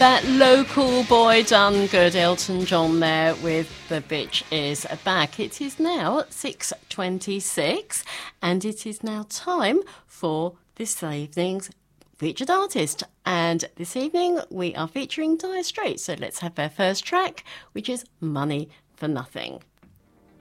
That local boy done good, Elton John there with The Bitch Is Back. It is now 6:26 and it is now time for this evening's featured artist. And this evening we are featuring Dire Straits. So let's have their first track, which is Money for Nothing.